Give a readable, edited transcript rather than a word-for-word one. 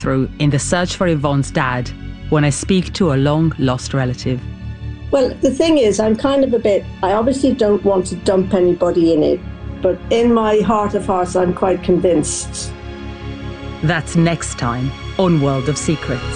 through in the search for Yvonne's dad when I speak to a long-lost relative. Well, the thing is, I obviously don't want to dump anybody in it, but in my heart of hearts, I'm quite convinced. That's next time on World of Secrets.